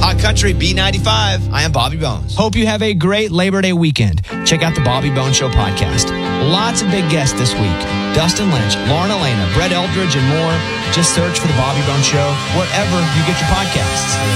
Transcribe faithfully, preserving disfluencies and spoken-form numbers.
Hot Country B ninety-five. I am Bobby Bones. Hope you have a great Labor Day weekend. Check out the Bobby Bones Show podcast. Lots of big guests this week. Dustin Lynch, Lauren Elena, Brett Eldridge, and more. Just search for the Bobby Bones Show wherever you get your podcasts.